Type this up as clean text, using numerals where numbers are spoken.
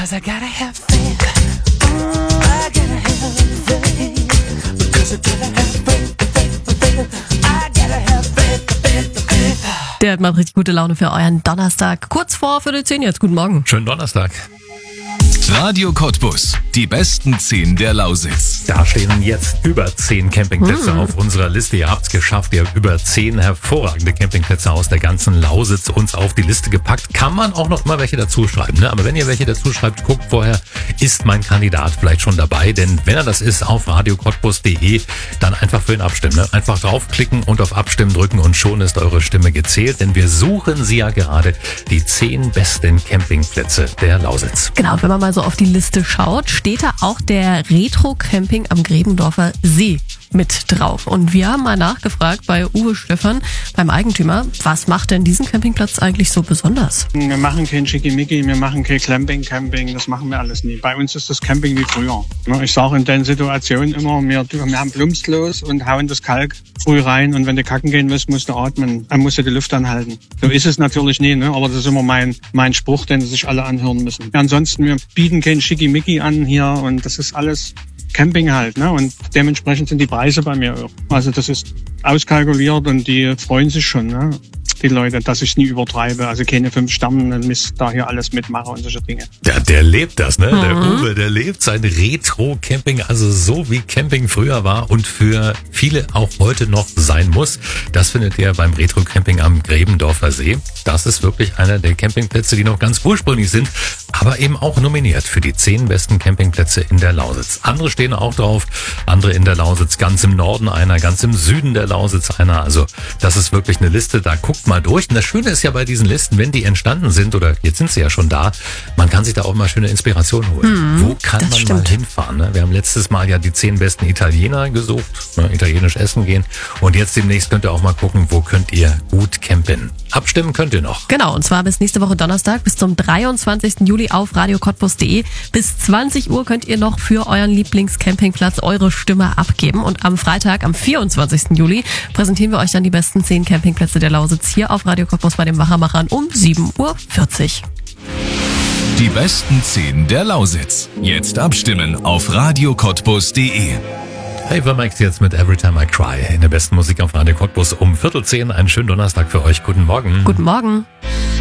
'Cause I gotta have faith. I gotta have faith. Because I gotta have faith. I gotta have faith. Der macht richtig gute Laune für euren Donnerstag. Kurz vor 10 jetzt. Guten Morgen. Schönen Donnerstag. Radio Cottbus, die besten 10 der Lausitz. Da stehen jetzt über 10 Campingplätze auf unserer Liste. Ihr habt's geschafft, ihr habt über 10 hervorragende Campingplätze aus der ganzen Lausitz uns auf die Liste gepackt. Kann man auch noch mal welche dazu schreiben, ne? Aber wenn ihr welche dazu schreibt, guckt vorher, ist mein Kandidat vielleicht schon dabei? Denn wenn er das ist, auf radiocottbus.de, dann einfach für ihn abstimmen, ne? Einfach draufklicken und auf Abstimmen drücken und schon ist eure Stimme gezählt. Denn wir suchen sie ja gerade, die 10 besten Campingplätze der Lausitz. Genau, wenn man mal so auf die Liste schaut, steht da auch der Retro-Camping am Gräbendorfer See mit drauf. Und wir haben mal nachgefragt bei Uwe Stephan, beim Eigentümer, was macht denn diesen Campingplatz eigentlich so besonders? Wir machen kein Schickimicki, wir machen kein Camping, das machen wir alles nie. Bei uns ist das Camping wie früher. Ich sage in den Situationen immer, wir haben Plumpslos und hauen das Kalk früh rein und wenn du kacken gehen willst, musst du atmen, dann musst du die Luft anhalten. So ist es natürlich nie, ne? Aber das ist immer mein Spruch, den sich alle anhören müssen. Ja, ansonsten, wir bieten kein Schickimicki an hier und das ist alles Camping halt, ne? Und dementsprechend sind die Preise bei mir auch. Also das ist auskalkuliert und die freuen sich schon, ne? Die Leute, dass ich nie übertreibe. Also keine 5 Sterne, dann misst da hier alles mitmache und solche Dinge. Ja, der lebt das, ne? Der Uwe, der lebt sein Retro-Camping, also so wie Camping früher war und für viele auch heute noch sein muss. Das findet ihr beim Retro-Camping am Gräbendorfer See. Das ist wirklich einer der Campingplätze, die noch ganz ursprünglich sind, aber eben auch nominiert für die 10 besten Campingplätze in der Lausitz. Andere stehen auch drauf, andere in der Lausitz, ganz im Norden einer, ganz im Süden der Lausitz einer. Also das ist wirklich eine Liste, da guckt mal durch. Und das Schöne ist ja bei diesen Listen, wenn die entstanden sind, oder jetzt sind sie ja schon da, man kann sich da auch mal schöne Inspiration holen. Wo kann man stimmt. mal hinfahren? Ne? Wir haben letztes Mal ja die 10 besten Italiener gesucht, ne? Italienisch essen gehen. Und jetzt demnächst könnt ihr auch mal gucken, wo könnt ihr gut campen. Abstimmen könnt ihr noch. Genau, und zwar bis nächste Woche Donnerstag, bis zum 23. Juli auf radiocottbus.de. Bis 20 Uhr könnt ihr noch für euren Lieblingscampingplatz eure Stimme abgeben. Und am Freitag, am 24. Juli, präsentieren wir euch dann die besten 10 Campingplätze der Lausitz hier auf Radio Cottbus bei den Wachermachern um 7:40 Uhr. Die besten 10 der Lausitz. Jetzt abstimmen auf radiocottbus.de. Hey, Vermax jetzt mit Every Time I Cry in der besten Musik auf Radio Cottbus um 9:45. Einen schönen Donnerstag für euch. Guten Morgen. Guten Morgen.